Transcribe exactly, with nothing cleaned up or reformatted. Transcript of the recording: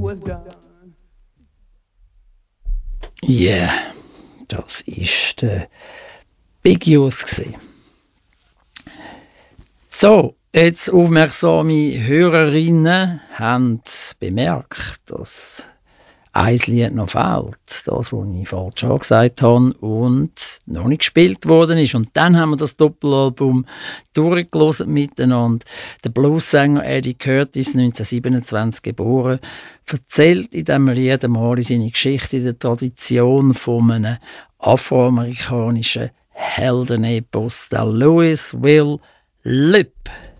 was done. Yeah, das war der Big Youth gewesen. So, jetzt aufmerksame Hörerinnen haben bemerkt, dass ein Lied noch fehlt, das, was ich vorhin schon gesagt habe und noch nicht gespielt worden ist. Und dann haben wir das Doppelalbum durchgehört miteinander. Der Blues-Sänger Eddie Curtis, neunzehnhundertsiebenundzwanzig geboren, erzählt in diesem Lied einmal seine Geschichte in der Tradition von einem afroamerikanischen Heldenepos, der Louis Will Lip.